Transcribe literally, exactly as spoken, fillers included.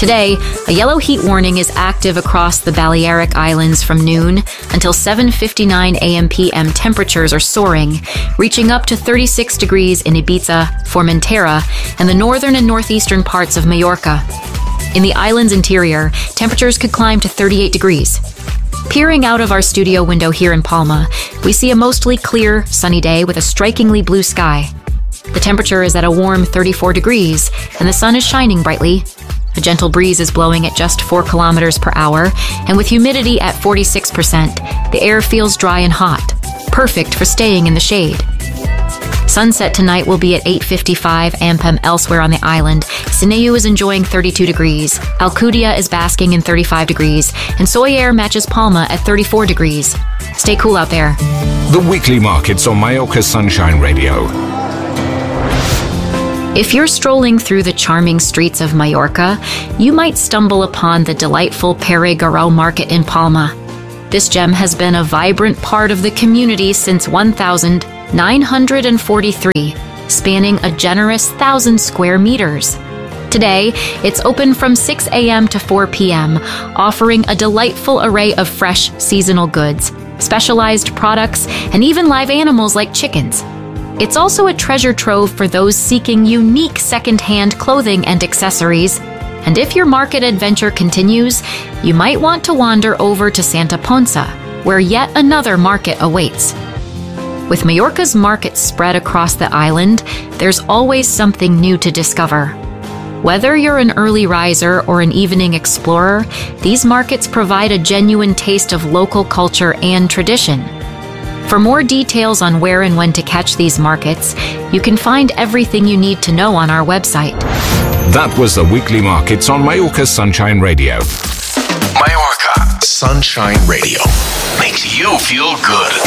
Today, a yellow heat warning is active across the Balearic Islands from noon until seven fifty-nine a m p m. Temperatures are soaring, reaching up to thirty-six degrees in Ibiza, Formentera, and the northern and northeastern parts of Majorca. In the island's interior, temperatures could climb to thirty-eight degrees. Peering out of our studio window here in Palma, we see a mostly clear, sunny day with a strikingly blue sky. The temperature is at a warm thirty-four degrees, and the sun is shining brightly. A gentle breeze is blowing at just four kilometers per hour, and with humidity at forty-six percent, the air feels dry and hot, perfect for staying in the shade. Sunset tonight will be at eight fifty-five a m elsewhere on the island. Sineu is enjoying thirty-two degrees, Alcudia is basking in thirty-five degrees, and Soller matches Palma at thirty-four degrees. Stay cool out there. The weekly markets on Mallorca Sunshine Radio. If you're strolling through the charming streets of Mallorca, you might stumble upon the delightful Pere Garau market in Palma. This gem has been a vibrant part of the community since one thousand nine hundred forty-three, spanning a generous thousand square meters. Today, it's open from six a m to four p m, offering a delightful array of fresh seasonal goods, specialized products, and even live animals like chickens. It's also a treasure trove for those seeking unique second-hand clothing and accessories. And if your market adventure continues, you might want to wander over to Santa Ponsa, where yet another market awaits. With Mallorca's markets spread across the island, there's always something new to discover. Whether you're an early riser or an evening explorer, these markets provide a genuine taste of local culture and tradition. For more details on where and when to catch these markets, you can find everything you need to know on our website. That was the weekly markets on Mallorca Sunshine Radio. Mallorca Sunshine Radio makes you feel good.